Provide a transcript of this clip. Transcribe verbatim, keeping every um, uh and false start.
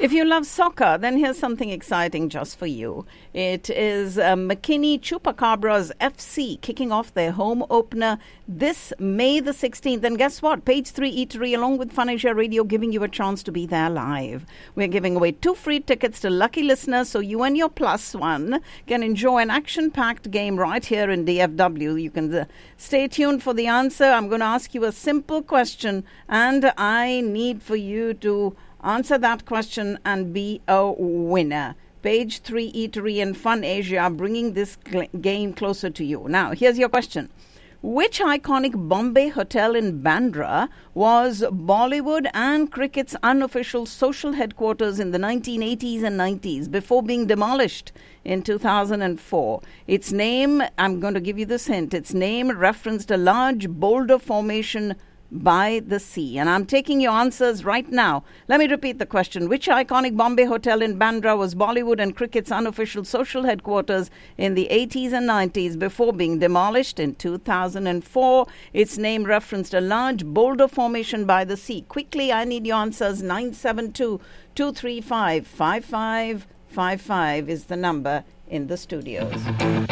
If you love soccer, then here's something exciting just for you. It is uh, McKinney Chupacabras F C kicking off their home opener this May the sixteenth. And guess what? Page three Eatery, along with Fun Asia Radio, giving you a chance to be there live. We're giving away two free tickets to lucky listeners, so you and your plus one can enjoy an action-packed game right here in D F W. You can uh, stay tuned for the answer. I'm going to ask you a simple question, and I need for you to answer that question and be a winner. Page three Eatery and Fun Asia bringing this cl- game closer to you. Now, here's your question. Which iconic Bombay hotel in Bandra was Bollywood and cricket's unofficial social headquarters in the nineteen eighties and nineties before being demolished in two thousand four? Its name, I'm going to give you this hint, its name referenced a large boulder formation by the sea. And I'm taking your answers right now. Let me repeat the question. Which iconic Bombay hotel in Bandra was Bollywood and cricket's unofficial social headquarters in the eighties and nineties before being demolished in two thousand four? Its name referenced a large boulder formation by the sea. Quickly, I need your answers. nine seven two, two three five, five five five five is the number in the studios.